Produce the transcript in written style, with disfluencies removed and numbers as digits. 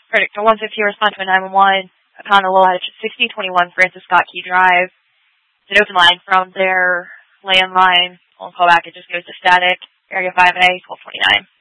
Verdict for 150, respond to a 911. Upon the Lodge, 6021 Francis Scott Key Drive. It's an open line from their landline. I'll call back. It just goes to static. Area 5A, 1229.